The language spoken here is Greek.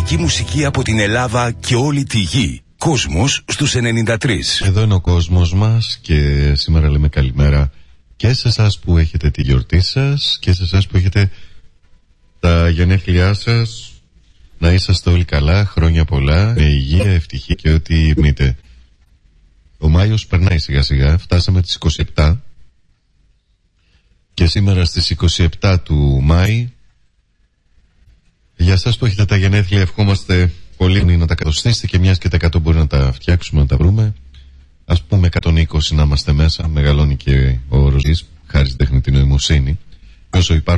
Κλασική μουσική από την Ελλάδα και όλη τη γη. Κόσμος στους 93. Εδώ είναι ο κόσμος μας και σήμερα λέμε καλημέρα και σε εσάς που έχετε τη γιορτή σας και σε εσάς που έχετε τα γενέθλιά σας. Να είσαστε όλοι καλά, χρόνια πολλά, με υγεία, ευτυχία και ό,τι πνείτε. Ο Μάιος περνάει σιγά σιγά, φτάσαμε τις 27 και σήμερα στις 27 του Μάη. Για εσάς που έχετε τα γενέθλια ευχόμαστε πολύ να τα κατοστήσετε και μιας και τα 100 μπορεί να τα φτιάξουμε, να τα βρούμε. Ας πούμε 120 να είμαστε μέσα, μεγαλώνει και ο όρος χάρη στην τεχνητή νοημοσύνη. Όσο υπάρχουν